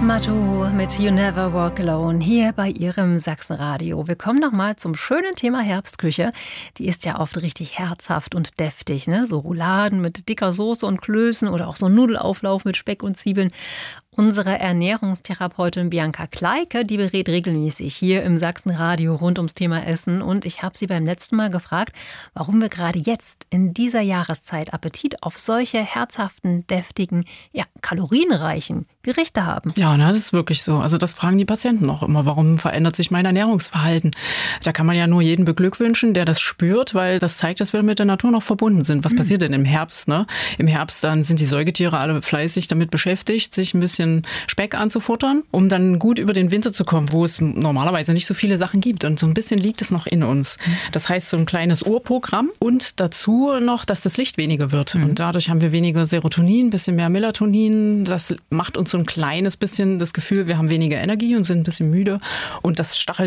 Matu mit You Never Walk Alone hier bei Ihrem Sachsenradio. Wir kommen nochmal zum schönen Thema Herbstküche. Die ist ja oft richtig herzhaft und deftig, ne? So Rouladen mit dicker Soße und Klößen oder auch so Nudelauflauf mit Speck und Zwiebeln. Unsere Ernährungstherapeutin Bianca Kleike, die berät regelmäßig hier im Sachsenradio rund ums Thema Essen. Und ich habe sie beim letzten Mal gefragt, warum wir gerade jetzt in dieser Jahreszeit Appetit auf solche herzhaften, deftigen, ja, kalorienreichen Gerichte haben. Ja, das ist wirklich so. Also das fragen die Patienten auch immer. Warum verändert sich mein Ernährungsverhalten? Da kann man ja nur jeden beglückwünschen, der das spürt, weil das zeigt, dass wir mit der Natur noch verbunden sind. Was passiert denn im Herbst? Ne? Im Herbst dann sind die Säugetiere alle fleißig damit beschäftigt, sich ein bisschen Speck anzufuttern, um dann gut über den Winter zu kommen, wo es normalerweise nicht so viele Sachen gibt. Und so ein bisschen liegt es noch in uns. Das heißt, so ein kleines Urprogramm und dazu noch, dass das Licht weniger wird. Und dadurch haben wir weniger Serotonin, ein bisschen mehr Melatonin. Das macht uns so ein kleines bisschen das Gefühl, wir haben weniger Energie und sind ein bisschen müde. Und das stachelt